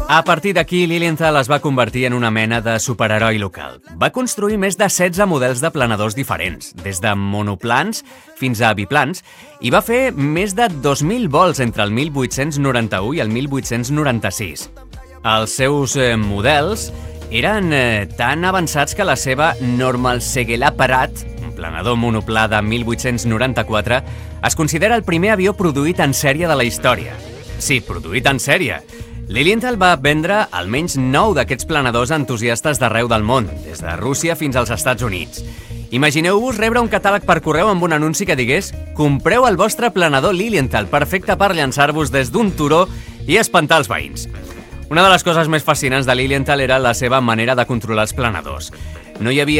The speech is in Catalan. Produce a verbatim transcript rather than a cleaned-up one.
A partir d'aquí, Lilienthal es va convertir en una mena de superheroi local. Va construir més de setze models de planadors diferents, des de monoplans fins a biplans, i va fer més de dos mil vols entre el mil vuit-cents noranta-u i el mil vuit-cents noranta-sis. Els seus eh, models eren eh, tan avançats que la seva Normal Segelapparat, un planador monoplà de mil vuit-cents noranta-quatre, es considera el primer avió produït en sèrie de la història. Sí, produït en sèrie. Lilienthal va vendre almenys nou d'aquests planadors a entusiastes d'arreu del món, des de Rússia fins als Estats Units. Imagineu-vos rebre un catàleg per correu amb un anunci que digués «Compreu el vostre planador Lilienthal, perfecte per llançar-vos des d'un turó i espantar els veïns». Una de les coses més fascinants de Lilienthal era la seva manera de controlar els planadors. No hi havia